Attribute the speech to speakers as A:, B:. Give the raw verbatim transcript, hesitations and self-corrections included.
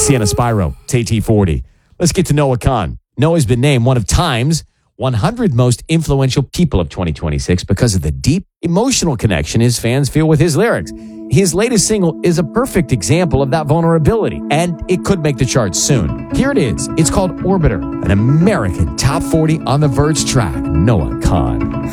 A: Sienna Spyro, T T forty. Let's get to Noah Khan. Noah's been named one of Time's one hundred most influential people of twenty twenty-six because of the deep emotional connection his fans feel with his lyrics. His latest single is a perfect example of that vulnerability, and it could make the charts soon. Here it is. It's called Orbiter, an American top forty on the Verge track, Noah Khan.